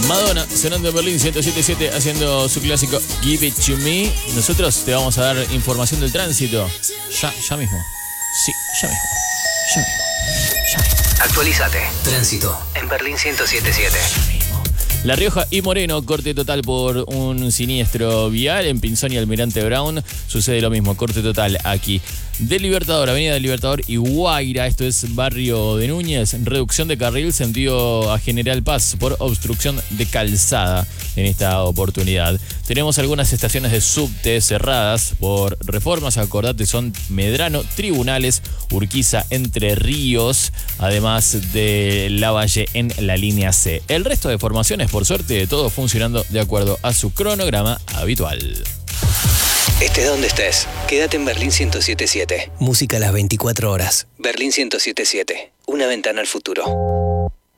Madonna sonando en Berlín 107.7 haciendo su clásico Give It To Me. Nosotros te vamos a dar información del tránsito ya mismo. Sí, ya mismo. Actualízate. Tránsito en Berlín 107.7. La Rioja y Moreno, corte total por un siniestro vial. En Pinzón y Almirante Brown sucede lo mismo, corte total aquí. Del Libertador, Avenida del Libertador y Guaira, esto es barrio de Núñez, reducción de carril sentido a General Paz por obstrucción de calzada en esta oportunidad. Tenemos algunas estaciones de subte cerradas por reformas, acordate, son Medrano, Tribunales, Urquiza, Entre Ríos, además de Lavalle en la línea C. El resto de formaciones, por suerte, todo funcionando de acuerdo a su cronograma habitual. Estés donde estés, quédate en Berlín 107.7. Música a las 24 horas. Berlín 107.7. Una ventana al futuro.